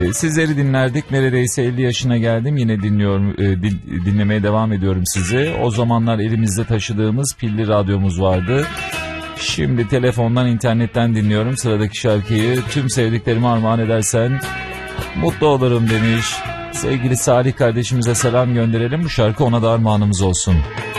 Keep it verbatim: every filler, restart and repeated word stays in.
Sizleri dinlerdik. Neredeyse elli yaşına geldim. Yine dinliyorum, dinlemeye devam ediyorum sizi. O zamanlar elimizde taşıdığımız pilli radyomuz vardı. Şimdi telefondan, internetten dinliyorum. Sıradaki şarkıyı tüm sevdiklerime armağan edersen mutlu olurum demiş. Sevgili Salih kardeşimize selam gönderelim. Bu şarkı ona da armağanımız olsun.